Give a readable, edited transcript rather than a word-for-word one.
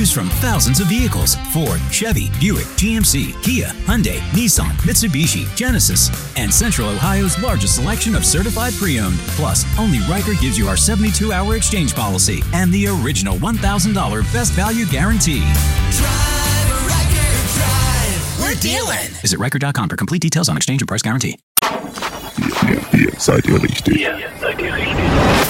Choose from thousands of vehicles: Ford, Chevy, Buick, GMC, Kia, Hyundai, Nissan, Mitsubishi, Genesis, and Central Ohio's largest selection of certified pre-owned. Plus, only Riker gives you our 72-hour exchange policy and the original $1,000 best value guarantee. Drive, Riker, drive. We're dealing. Visit Riker.com for complete details on exchange and price guarantee. Seid ihr richtig?